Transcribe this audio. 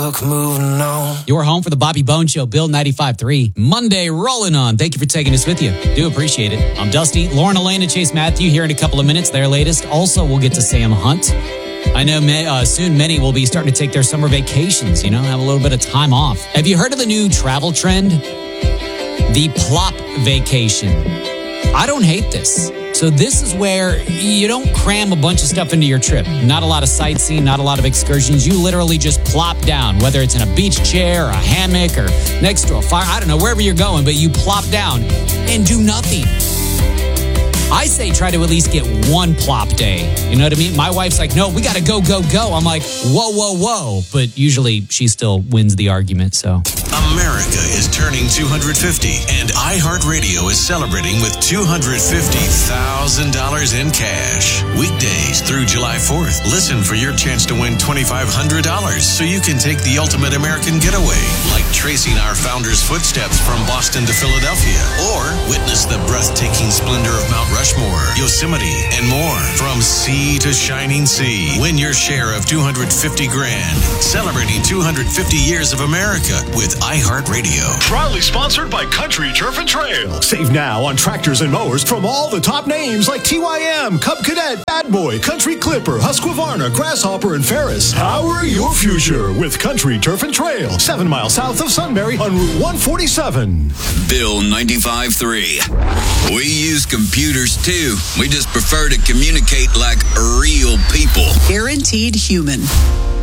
look, moving on. Your home for the Bobby Bone Show, Bill 95.3. Monday rolling on. Thank you for taking us with you. Do appreciate it. I'm Dusty. Lauren, Elena, Chase Matthew here in a couple of minutes. Their latest. Also, we'll get to Sam Hunt. I know soon many will be starting to take their summer vacations, have a little bit of time off. Have you heard of the new travel trend? The plop vacation. I don't hate this. So this is where you don't cram a bunch of stuff into your trip. Not a lot of sightseeing, not a lot of excursions. You literally just plop down, whether it's in a beach chair, a hammock, or next to a fire. I don't know, wherever you're going, but you plop down and do nothing. I say try to at least get one plop day. You know what I mean? My wife's like, no, we got to go, go, go. I'm like, whoa, whoa, whoa. But usually she still wins the argument, so. America is turning 250, and iHeartRadio is celebrating with $250,000 in cash. Weekdays through July 4th. Listen for your chance to win $2,500 so you can take the ultimate American getaway, like tracing our founder's footsteps from Boston to Philadelphia, or witness the breathtaking splendor of Mount Rushmore, Yosemite, and more. From sea to shining sea. Win your share of $250,000. Celebrating 250 years of America with iHeartRadio. Proudly sponsored by Country Turf and Trail. Save now on tractors and mowers from all the top names like TYM, Cub Cadet, Bad Boy, Country Clipper, Husqvarna, Grasshopper, and Ferris. Power your future with Country Turf and Trail. 7 miles south of Sunbury on Route 147. Bill 95.3. We use computers too. We just prefer to communicate like real people. Guaranteed human.